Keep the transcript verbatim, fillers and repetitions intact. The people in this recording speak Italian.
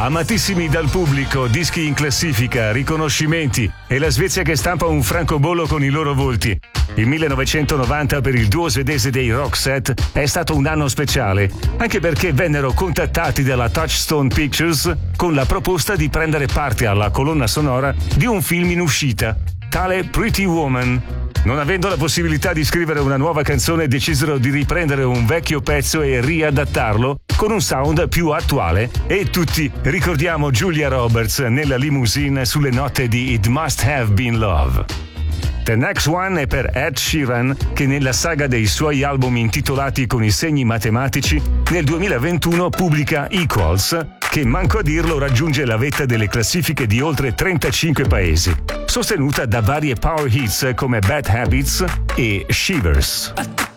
Amatissimi dal pubblico, dischi in classifica, riconoscimenti e la Svezia che stampa un francobollo con i loro volti. Il millenovecentonovanta per il duo svedese dei Roxette è stato un anno speciale, anche perché vennero contattati dalla Touchstone Pictures con la proposta di prendere parte alla colonna sonora di un film in uscita, tale Pretty Woman. Non avendo la possibilità di scrivere una nuova canzone, decisero di riprendere un vecchio pezzo e riadattarlo con un sound più attuale, e tutti ricordiamo Julia Roberts nella limousine sulle note di It Must Have Been Love. The Next One è per Ed Sheeran, che nella saga dei suoi album intitolati con i segni matematici nel duemilaventuno pubblica Equals, che manco a dirlo raggiunge la vetta delle classifiche di oltre trentacinque paesi, sostenuta da varie power hits come Bad Habits e Shivers.